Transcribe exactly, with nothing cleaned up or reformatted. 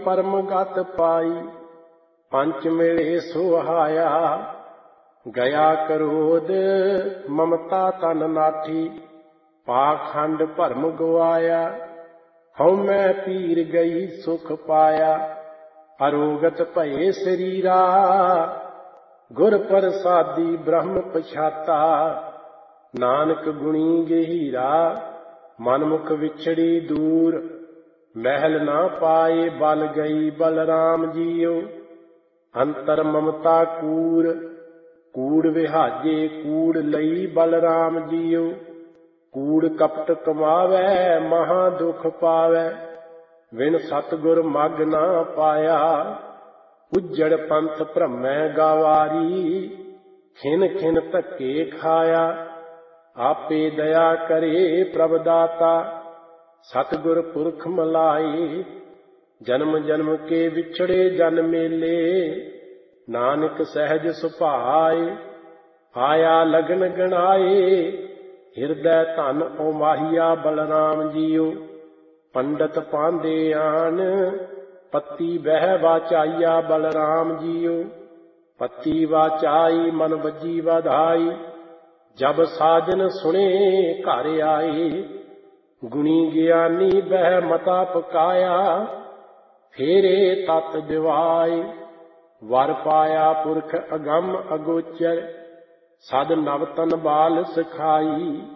परम गत पाई। पंच मिले सुहाया गया क्रोध ममता तन नाठी। पाखंड भरम गवाया हऊँ मैं पीर गई सुख पाया। अरोगत भये शरीरा गुर प्रसादी ब्रह्म पछाता। नानक गुणी गहीरा मनमुख विछड़ी दूर। महल ना पाए बल गई बलराम जियो। अंतर ममता कूड़ कूड़ विहाजे कूड़ लई बलराम जियो। कूड़ कपट कमावै महा दुख पावै। विन सतगुर मग ना पाया। उज्जड़ पंथ भ्रमै गावारी खिन खिन धक्के खाया। आपे दया करे प्रभ दाता सतगुर पुरख मलाए। जन्म जन्म के विछड़े जन मेले नानक सहज सुभाए। आया लगन गणाए हिरदै धन ओमाहिया बलराम जियो। पंडित पांदे आन पत्ती बह वाचाइया बलराम जियो। पत्ती वाचाई मन बजी बधाई। जब साजन सुने घर आए। गुणी ज्ञानी बह मता पकाया फेरे तत दिवाए। वर पाया पुरख अगम अगोचर सद नवतन बाल सिखाई।